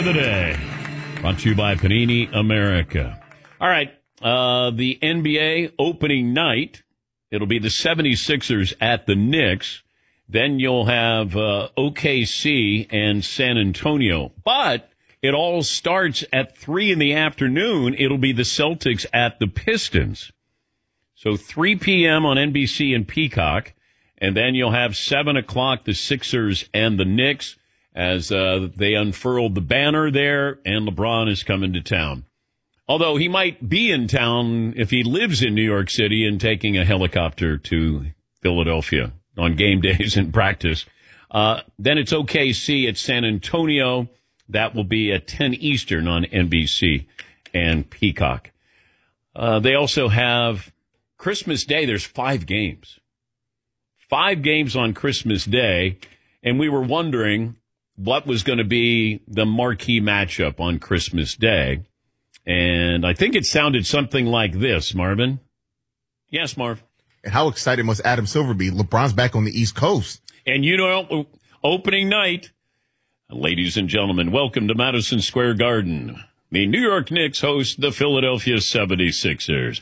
the day. Brought to you by Panini America. All right, the NBA opening night, it'll be the 76ers at the Knicks. Then you'll have OKC and San Antonio. But it all starts at 3 in the afternoon. It'll be the Celtics at the Pistons. So 3 p.m. on NBC and Peacock. And then you'll have 7 o'clock, the Sixers and the Knicks, as they unfurled the banner there, and LeBron is coming to town. Although he might be in town if he lives in New York City and taking a helicopter to Philadelphia on game days and practice. Then it's OKC at San Antonio. That will be at 10 Eastern on NBC and Peacock. They also have Christmas Day. There's 5 games. 5 games on Christmas Day. And we were wondering what was going to be the marquee matchup on Christmas Day. And I think it sounded something like this, Marvin. Yes, Marv. And how excited must Adam Silver be? LeBron's back on the East Coast. And you know, opening night, ladies and gentlemen, welcome to Madison Square Garden. The New York Knicks host the Philadelphia 76ers.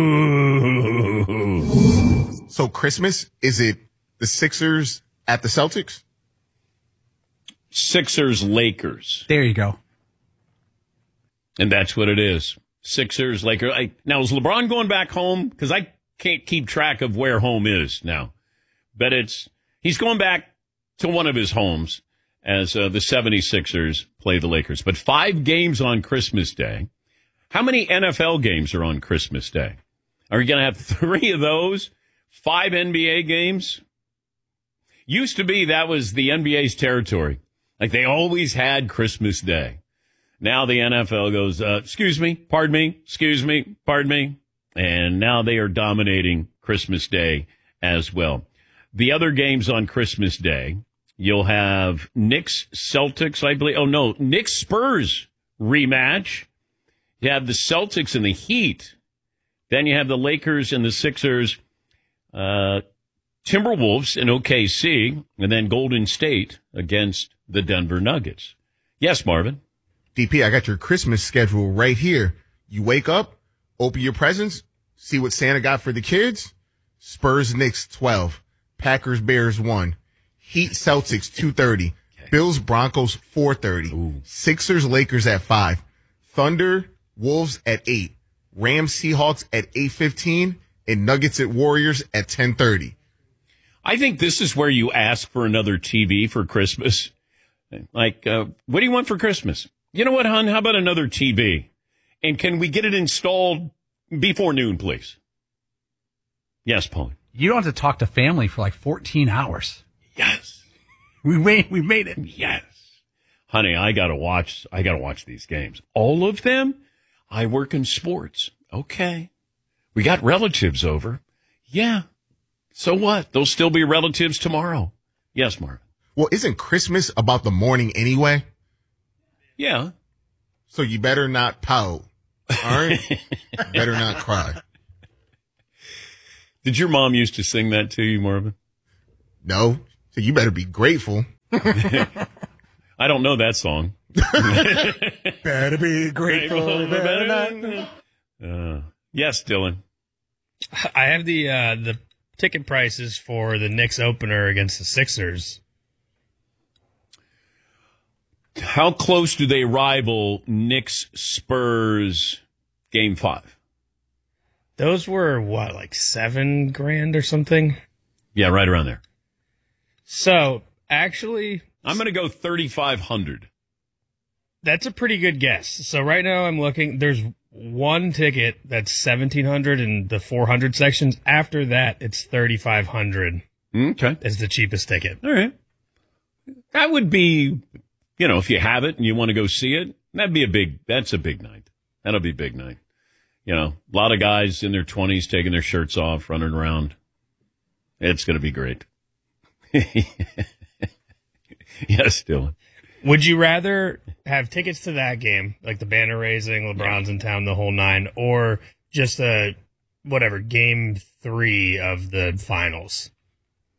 Boo! So Christmas, is it the Sixers at the Celtics? Sixers, Lakers. There you go. And that's what it is. Sixers, Lakers. Now, is LeBron going back home? Because I can't keep track of where home is now. But he's going back to one of his homes as the 76ers play the Lakers. But 5 games on Christmas Day. How many NFL games are on Christmas Day? Are you going to have 3 of those? 5 NBA games? Used to be that was the NBA's territory. Like they always had Christmas Day. Now the NFL goes, excuse me, pardon me, pardon me. And now they are dominating Christmas Day as well. The other games on Christmas Day, you'll have Knicks, Celtics, I believe. Oh, no, Knicks, Spurs rematch. You have the Celtics and the Heat. Then you have the Lakers and the Sixers, Timberwolves and OKC, and then Golden State against the Denver Nuggets. Yes, Marvin? DP, I got your Christmas schedule right here. You wake up, open your presents, see what Santa got for the kids. Spurs, Knicks, 12. Packers, Bears, 1. Heat, Celtics, 2:30. Okay. Bills, Broncos, 4:30. Ooh. Sixers, Lakers at 5. Thunder, Wolves at 8. Rams, Seahawks at 8:15. And Nuggets at Warriors at 10:30. I think this is where you ask for another TV for Christmas. Like, what do you want for Christmas? You know what, hon? How about another TV? And can we get it installed before noon, please? Yes, Paul. You don't have to talk to family for like 14 hours. Yes. We made it. Yes. Honey, I gotta watch these games. All of them? I work in sports. Okay. We got relatives over. Yeah. So what? They'll still be relatives tomorrow. Yes, Marvin. Well, isn't Christmas about the morning anyway? Yeah. So you better not pout. All right? Better not cry. Did your mom used to sing that to you, Marvin? No. So you better be grateful. I don't know that song. Better be grateful. Yes, Dylan. I have the ticket prices for the Knicks opener against the Sixers. How close do they rival Knicks Spurs Game 5? Those were what, like $7,000 or something? Yeah, right around there. So actually, I'm going to go 3,500. That's a pretty good guess. So right now I'm looking. There's one ticket that's 1,700 in the 400 sections. After that, it's 3,500. Okay, is the cheapest ticket. All right, that would be, if you have it and you want to go see it, that's a big night. That'll be a big night. A lot of guys in their 20s taking their shirts off, running around. It's going to be great. Yes, Dylan. Would you rather have tickets to that game, like the banner raising, LeBron's in town, the whole 9, or just game 3 of the finals?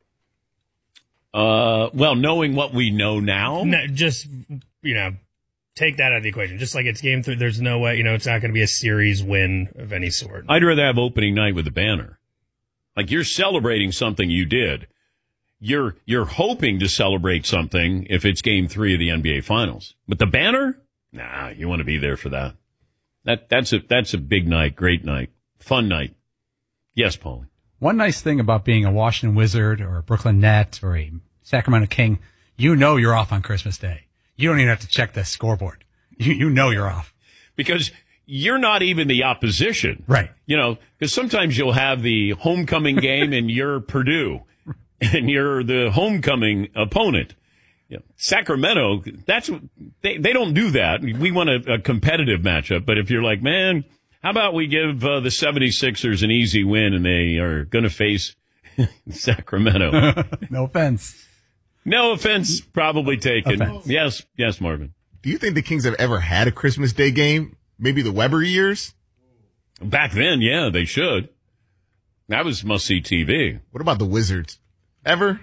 Well, knowing what we know now, No, just take that out of the equation. Just like it's game 3, there's no way, it's not going to be a series win of any sort. I'd rather have opening night with the banner. Like, you're celebrating something you did. You're hoping to celebrate something if it's game 3 of the NBA Finals. But the banner? Nah, you want to be there for that. That's a big night, great night, fun night. Yes, Paulie. One nice thing about being a Washington Wizard or a Brooklyn Net or a Sacramento King, you're off on Christmas Day. You don't even have to check the scoreboard. You know you're off. Because you're not even the opposition. Right. Because sometimes you'll have the homecoming game and you're Purdue and you're the homecoming opponent. Sacramento, they don't do that. We want a competitive matchup. But if you're like, man, how about we give the 76ers an easy win and they are going to face Sacramento? No offense. No offense, probably taken. Offense. Yes, Marvin. Do you think the Kings have ever had a Christmas Day game? Maybe the Weber years? Back then, yeah, they should. That was must-see TV. What about the Wizards? Ever?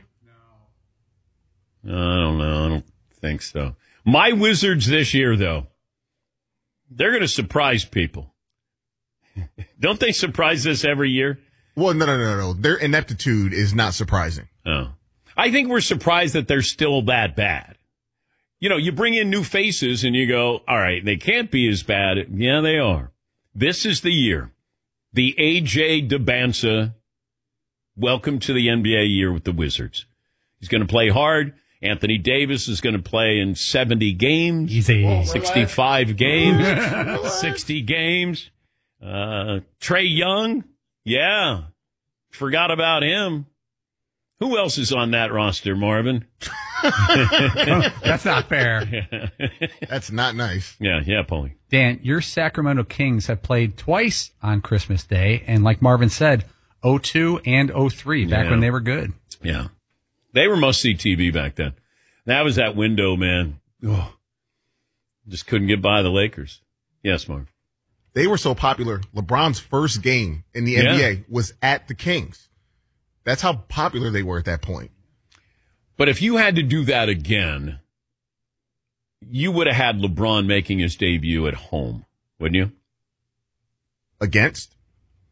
I don't know. I don't think so. My Wizards this year, though, they're going to surprise people. Don't they surprise us every year? Well, no. Their ineptitude is not surprising. Oh. I think we're surprised that they're still that bad. You bring in new faces and you go, all right, they can't be as bad. Yeah, they are. This is the year. The A.J. Dubbanza, welcome to the NBA year with the Wizards. He's going to play hard. Anthony Davis is going to play in 70 games. Easy. 65 games. 60 games. Trae Young. Yeah. Forgot about him. Who else is on that roster, Marvin? That's not fair. That's not nice. Yeah, Paulie. Dan, your Sacramento Kings have played twice on Christmas Day, and like Marvin said, 02 and 03, back when they were good. Yeah. They were must-see TV back then. That was that window, man. Oh, just couldn't get by the Lakers. Yes, Marv. They were so popular. LeBron's first game in the NBA was at the Kings. That's how popular they were at that point. But if you had to do that again, you would have had LeBron making his debut at home, wouldn't you? Against?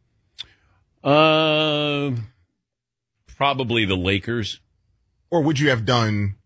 Probably the Lakers. Or would you have done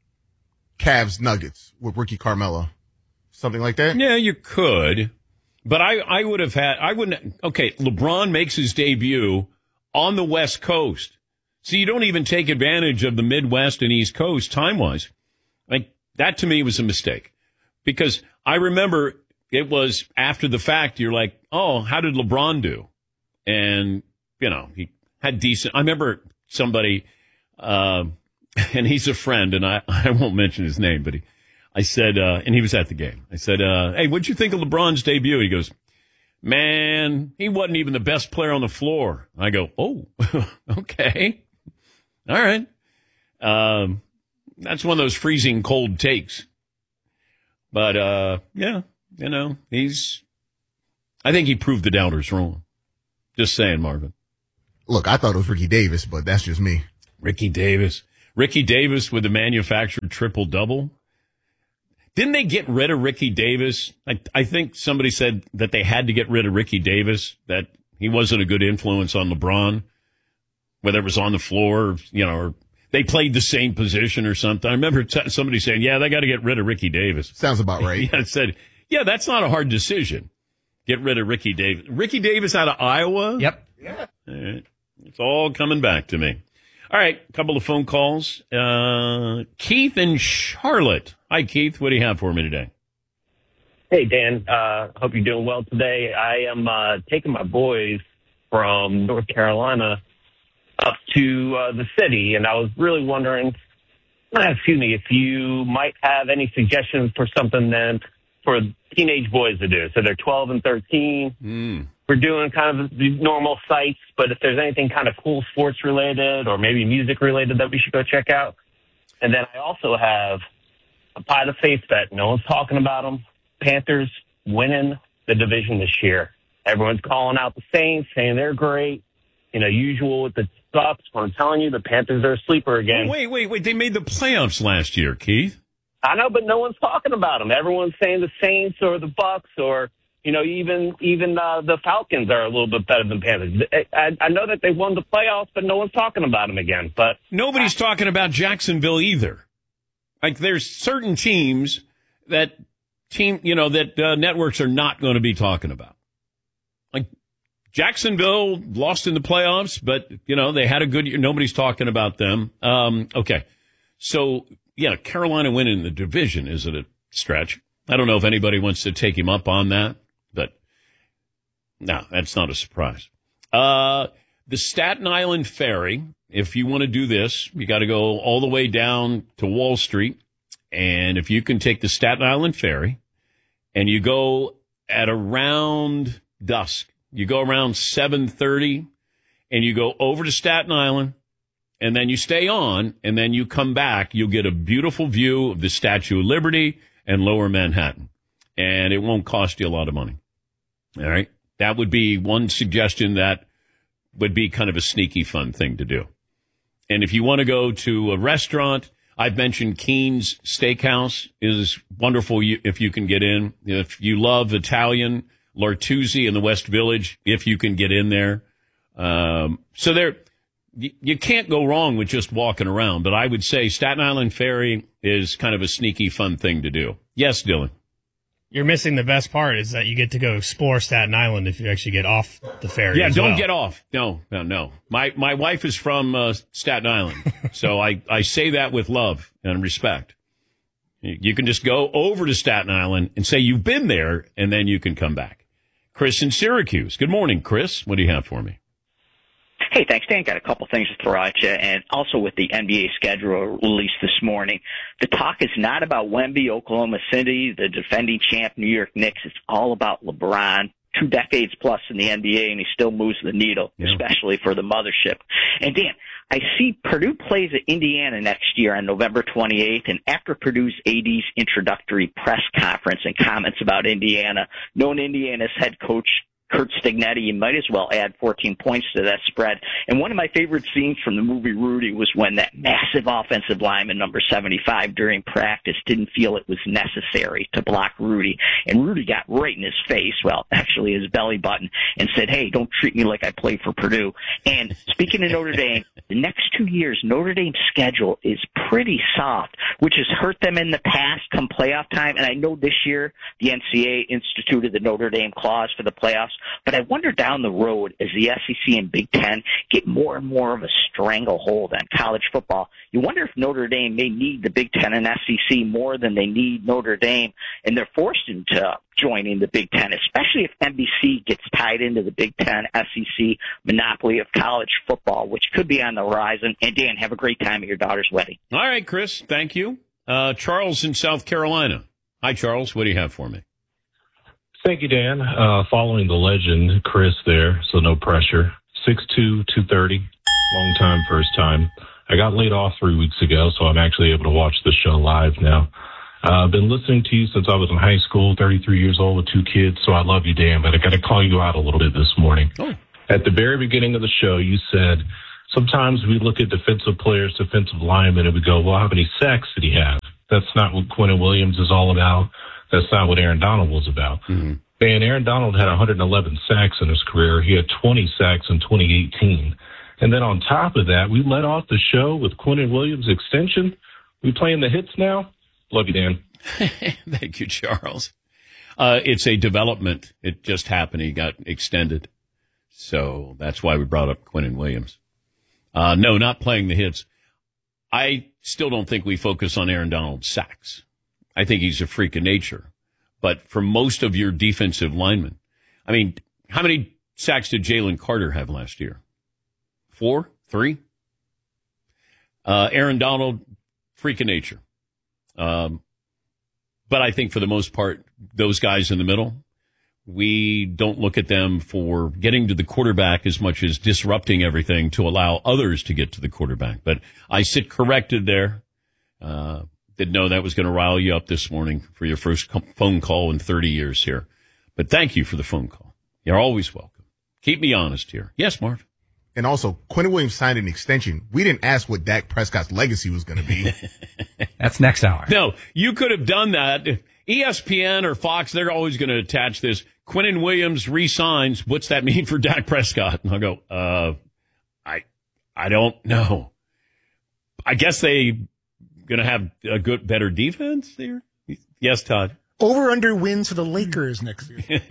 Cavs Nuggets with Ricky Carmelo? Something like that? Yeah, you could. But I would have had, okay, LeBron makes his debut on the West Coast. So you don't even take advantage of the Midwest and East Coast time-wise. Like, that to me was a mistake. Because I remember it was after the fact, you're like, oh, how did LeBron do? And, he had decent, I remember somebody, and he's a friend, and I won't mention his name, but I said, and he was at the game. I said, hey, what'd you think of LeBron's debut? He goes, man, he wasn't even the best player on the floor. I go, oh, okay. All right. That's one of those freezing cold takes. But, yeah, I think he proved the doubters wrong. Just saying, Marvin. Look, I thought it was Ricky Davis, but that's just me. Ricky Davis with the manufactured triple-double. Didn't they get rid of Ricky Davis? I think somebody said that they had to get rid of Ricky Davis, that he wasn't a good influence on LeBron, whether it was on the floor, or they played the same position or something. I remember somebody saying, yeah, they got to get rid of Ricky Davis. Sounds about right. Yeah, it said, yeah, that's not a hard decision. Get rid of Ricky Davis. Ricky Davis out of Iowa? Yep. Yeah. All right. It's all coming back to me. All right, a couple of phone calls. Keith in Charlotte. Hi, Keith. What do you have for me today? Hey, Dan. Hope you're doing well today. I am taking my boys from North Carolina up to the city, and I was really wondering, if you might have any suggestions for something then for teenage boys to do. So they're 12 and 13. We're doing kind of the normal sites, but if there's anything kind of cool sports related or maybe music related that we should go check out. And then I also have a pie to face bet. No one's talking about them. Panthers winning the division this year. Everyone's calling out the Saints, saying they're great. Usual with the Bucks. But I'm telling you, the Panthers are a sleeper again. Wait. They made the playoffs last year, Keith. I know, but no one's talking about them. Everyone's saying the Saints or the Bucks or, even the Falcons are a little bit better than Panthers. I know that they won the playoffs, but no one's talking about them again. But nobody's talking about Jacksonville either. Like, there's certain teams that networks are not going to be talking about. Like, Jacksonville lost in the playoffs, but, they had a good year. Nobody's talking about them. Okay. So, yeah, Carolina winning the division isn't a stretch. I don't know if anybody wants to take him up on that, but no, that's not a surprise. The Staten Island Ferry, if you want to do this, you got to go all the way down to Wall Street. And if you can take the Staten Island Ferry and you go at around dusk, you go around 7:30 and you go over to Staten Island and then you stay on and then you come back, you'll get a beautiful view of the Statue of Liberty and Lower Manhattan. And it won't cost you a lot of money. All right. That would be one suggestion that would be kind of a sneaky fun thing to do. And if you want to go to a restaurant, I've mentioned Keen's Steakhouse is wonderful if you can get in. If you love Italian, Lartuzzi in the West Village, if you can get in there. So you can't go wrong with just walking around. But I would say Staten Island Ferry is kind of a sneaky fun thing to do. Yes, Dylan. You're missing the best part is that you get to go explore Staten Island if you actually get off the ferry. Yeah, don't get off. No. My wife is from Staten Island, so I say that with love and respect. You can just go over to Staten Island and say you've been there, and then you can come back. Chris in Syracuse. Good morning, Chris. What do you have for me? Hey, thanks, Dan. Got a couple things to throw at you. And also with the NBA schedule released this morning, the talk is not about Wemby, Oklahoma City, the defending champ New York Knicks. It's all about LeBron. 2 decades plus in the NBA, and he still moves the needle, especially for the mothership. And Dan, I see Purdue plays at Indiana next year on November 28th, and after Purdue's AD's introductory press conference and comments about Indiana, known Indiana's head coach Curt Stignetti, you might as well add 14 points to that spread. And one of my favorite scenes from the movie Rudy was when that massive offensive lineman, number 75, during practice didn't feel it was necessary to block Rudy. And Rudy got right in his face, well, actually his belly button, and said, hey, don't treat me like I play for Purdue. And speaking of Notre Dame, the next 2 years, Notre Dame's schedule is pretty soft, which has hurt them in the past come playoff time. And I know this year the NCAA instituted the Notre Dame clause for the playoffs. But I wonder down the road, as the SEC and Big Ten get more and more of a stranglehold on college football, you wonder if Notre Dame may need the Big Ten and SEC more than they need Notre Dame, and they're forced into joining the Big Ten, especially if NBC gets tied into the Big Ten SEC monopoly of college football, which could be on the horizon. And Dan, have a great time at your daughter's wedding. All right, Chris, thank you. Charles in South Carolina. Hi, Charles. What do you have for me? Thank you, Dan. Following the legend, Chris there, so no pressure. 6'2", 230, long time, first time. I got laid off 3 weeks ago, so I'm actually able to watch the show live now. I've been listening to you since I was in high school, 33 years old with 2 kids, so I love you, Dan, but I got to call you out a little bit this morning. Oh. At the very beginning of the show, you said, sometimes we look at defensive players, defensive linemen, and we go, well, how many sacks did he have? That's not what Quinnen Williams is all about. That's not what Aaron Donald was about. Mm-hmm. And Aaron Donald had 111 sacks in his career. He had 20 sacks in 2018. And then on top of that, we let off the show with Quinnen Williams' extension. We playing the hits now? Love you, Dan. Thank you, Charles. It's a development. It just happened. He got extended. So that's why we brought up Quinnen Williams. No, not playing the hits. I still don't think we focus on Aaron Donald's sacks. I think he's a freak of nature. But for most of your defensive linemen, I mean, how many sacks did Jalen Carter have last year? 4? 3? Aaron Donald, freak of nature. But I think for the most part, those guys in the middle, we don't look at them for getting to the quarterback as much as disrupting everything to allow others to get to the quarterback. But I sit corrected there. Didn't know that was going to rile you up this morning for your first phone call in 30 years here. But thank you for the phone call. You're always welcome. Keep me honest here. Yes, Marv. And also, Quentin Williams signed an extension. We didn't ask what Dak Prescott's legacy was going to be. That's next hour. No, you could have done that. ESPN or Fox, they're always going to attach this. Quentin Williams re-signs. What's that mean for Dak Prescott? And I'll go, I don't know. I guess they going to have a better defense there. Yes, Todd. Over under wins for the Lakers next year.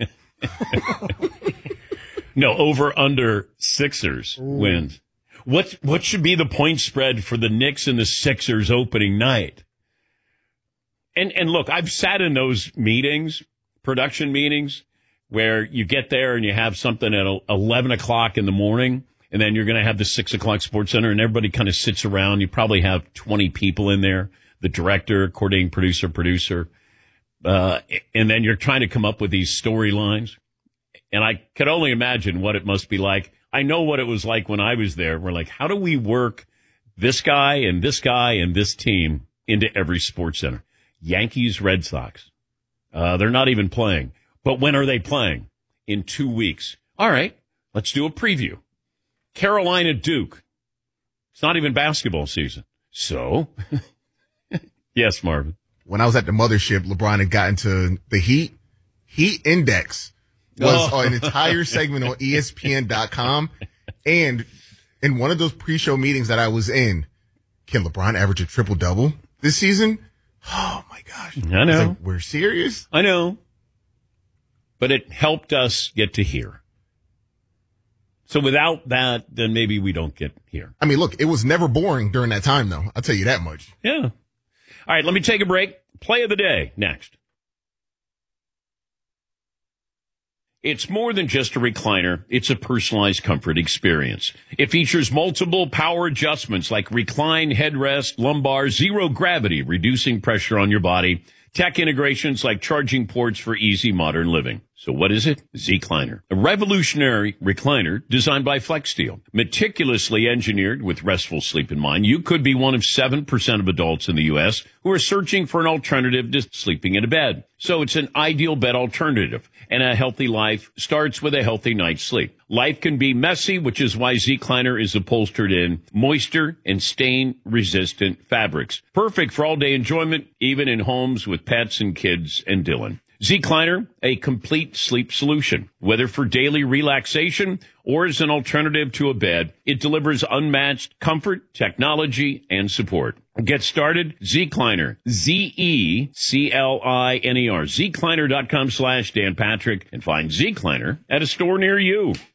No, over under Sixers wins. What should be the point spread for the Knicks and the Sixers opening night? And look, I've sat in those meetings, production meetings, where you get there and you have something at 11 o'clock in the morning, and then you're going to have the 6 o'clock Sports Center, and everybody kind of sits around. You probably have 20 people in there, the director, coordinating producer, and then you're trying to come up with these storylines. And I could only imagine what it must be like. I know what it was like when I was there. We're like, how do we work this guy and this guy and this team into every Sports Center? Yankees, Red Sox. They're not even playing. But when are they playing? In 2 weeks. All right, let's do a preview. Carolina, Duke. It's not even basketball season. So, yes, Marvin. When I was at the mothership, LeBron had gotten to the Heat Index. Was an entire segment on ESPN.com. And in one of those pre-show meetings that I was in, can LeBron average a triple-double this season? Oh, my gosh. I know. Like, we're serious? I know. But it helped us get to here. So without that, then maybe we don't get here. I mean, look, it was never boring during that time, though. I'll tell you that much. Yeah. All right, let me take a break. Play of the day next. It's more than just a recliner. It's a personalized comfort experience. It features multiple power adjustments like recline, headrest, lumbar, zero gravity, reducing pressure on your body, tech integrations like charging ports for easy modern living. So what is it? Zecliner, a revolutionary recliner designed by FlexSteel, meticulously engineered with restful sleep in mind. You could be one of 7% of adults in the U.S. who are searching for an alternative to sleeping in a bed. So it's an ideal bed alternative, and a healthy life starts with a healthy night's sleep. Life can be messy, which is why Zecliner is upholstered in moisture and stain-resistant fabrics. Perfect for all-day enjoyment, even in homes with pets and kids and Dylan. Zecliner, a complete sleep solution. Whether for daily relaxation or as an alternative to a bed, it delivers unmatched comfort, technology, and support. Get started. Zecliner. Zecliner. Zecliner.com/Dan Patrick and find Zecliner at a store near you.